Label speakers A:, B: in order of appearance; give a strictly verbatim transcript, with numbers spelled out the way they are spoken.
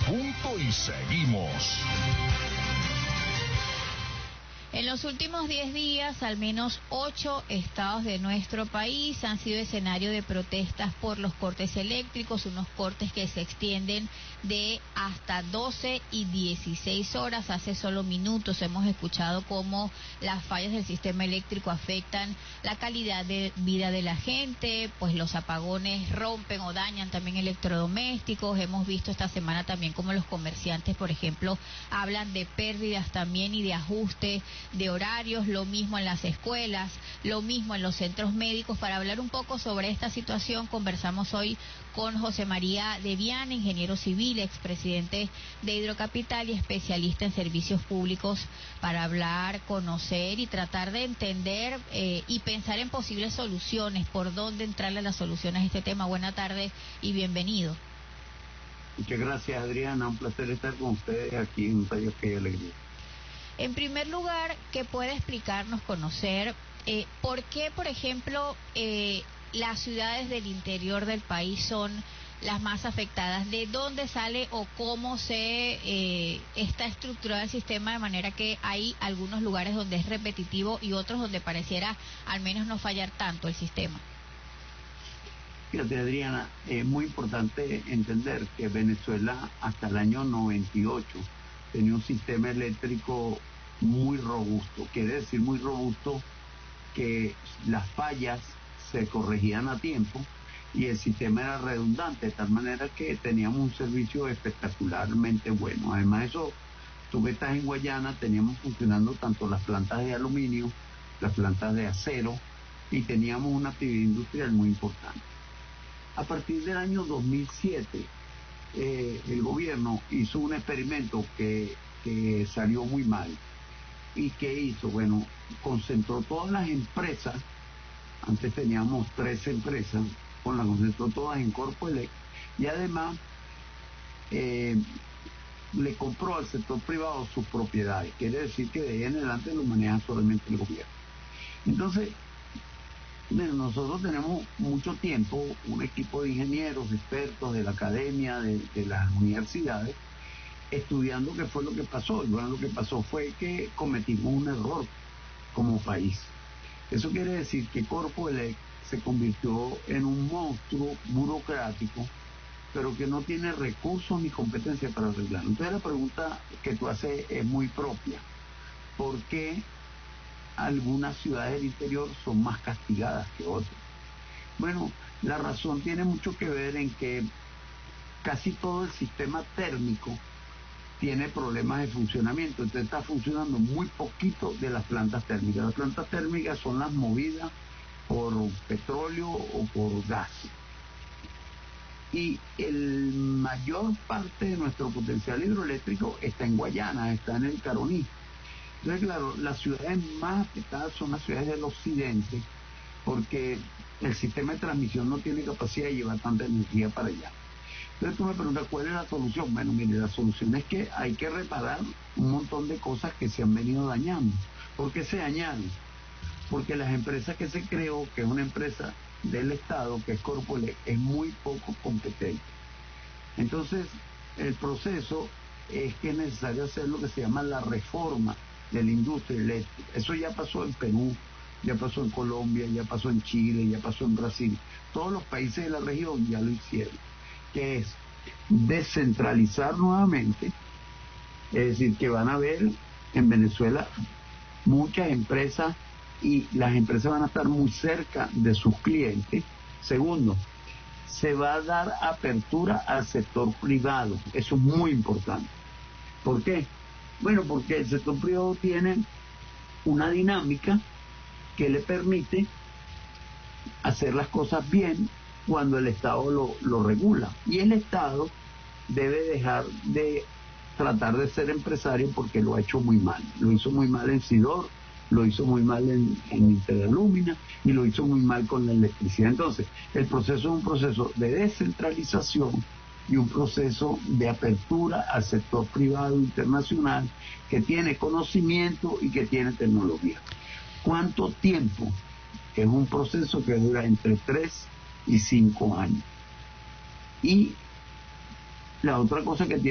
A: punto y seguimos.
B: En los últimos diez días, al menos ocho estados de nuestro país han sido escenario de protestas por los cortes eléctricos, unos cortes que se extienden de hasta doce y dieciséis horas. Hace solo minutos hemos escuchado cómo las fallas del sistema eléctrico afectan la calidad de vida de la gente, pues los apagones rompen o dañan también electrodomésticos. Hemos visto esta semana también cómo los comerciantes, por ejemplo, hablan de pérdidas también y de ajuste de horarios, lo mismo en las escuelas, lo mismo en los centros médicos. Para hablar un poco sobre esta situación, conversamos hoy con José María Deviane, ingeniero civil, expresidente de Hidrocapital y especialista en servicios públicos, para hablar, conocer y tratar de entender eh, y pensar en posibles soluciones, por dónde entrarle las soluciones a este tema. Buena tarde y bienvenido.
C: Muchas gracias, Adriana, un placer estar con ustedes aquí en Radio Fe y Alegría.
B: En primer lugar, que pueda explicarnos, conocer, eh, por qué, por ejemplo, eh, las ciudades del interior del país son las más afectadas, de dónde sale o cómo se eh, está estructurado el sistema, de manera que hay algunos lugares donde es repetitivo y otros donde pareciera al menos no fallar tanto el sistema.
C: Fíjate, Adriana, es muy importante entender que Venezuela hasta el año noventa y ocho tenía un sistema eléctrico muy robusto. Quiere decir muy robusto que las fallas se corregían a tiempo y el sistema era redundante, de tal manera que teníamos un servicio espectacularmente bueno. Además de eso, tú que estás en Guayana, teníamos funcionando tanto las plantas de aluminio, las plantas de acero, y teníamos una actividad industrial muy importante. A partir del año dos mil siete, eh, el gobierno hizo un experimento que, que salió muy mal. ¿Y qué hizo? Bueno, concentró todas las empresas, antes teníamos tres empresas, con las concentró todas en Corpoelec, y además eh, le compró al sector privado sus propiedades. Quiere decir que de ahí en adelante lo maneja solamente el gobierno. Entonces, bueno, nosotros tenemos mucho tiempo, un equipo de ingenieros, expertos de la academia, de, de las universidades, estudiando qué fue lo que pasó. Y bueno, lo que pasó fue que cometimos un error como país. Eso quiere decir que Corpoelec se convirtió en un monstruo burocrático, pero que no tiene recursos ni competencia para arreglarlo. Entonces la pregunta que tú haces es muy propia. ¿Por qué algunas ciudades del interior son más castigadas que otras? Bueno, la razón tiene mucho que ver en que casi todo el sistema térmico tiene problemas de funcionamiento. Entonces está funcionando muy poquito de las plantas térmicas. Las plantas térmicas son las movidas por petróleo o por gas. Y el mayor parte de nuestro potencial hidroeléctrico está en Guayana, está en el Caroní. Entonces, claro, las ciudades más afectadas son las ciudades del occidente, porque el sistema de transmisión no tiene capacidad de llevar tanta energía para allá. Entonces tú me preguntas, ¿cuál es la solución? Bueno, mire, la solución es que hay que reparar un montón de cosas que se han venido dañando. ¿Por qué se dañaron? Porque las empresas que se creó, que es una empresa del Estado, que es Corpoelec, es muy poco competente. Entonces, el proceso es que es necesario hacer lo que se llama la reforma de la industria eléctrica. Eso ya pasó en Perú, ya pasó en Colombia, ya pasó en Chile, ya pasó en Brasil. Todos los países de la región ya lo hicieron, que es descentralizar nuevamente. Es decir, que van a haber en Venezuela muchas empresas y las empresas van a estar muy cerca de sus clientes. Segundo, se va a dar apertura al sector privado. Eso es muy importante. ¿Por qué? Bueno, porque el sector privado tiene una dinámica que le permite hacer las cosas bien cuando el Estado lo, lo regula. Y el Estado debe dejar de tratar de ser empresario porque lo ha hecho muy mal. Lo hizo muy mal en Sidor, lo hizo muy mal en, en Interalúmina y lo hizo muy mal con la electricidad. Entonces, el proceso es un proceso de descentralización y un proceso de apertura al sector privado internacional que tiene conocimiento y que tiene tecnología. ¿Cuánto tiempo? Es un proceso que dura entre tres y cinco años. Y la otra cosa que tiene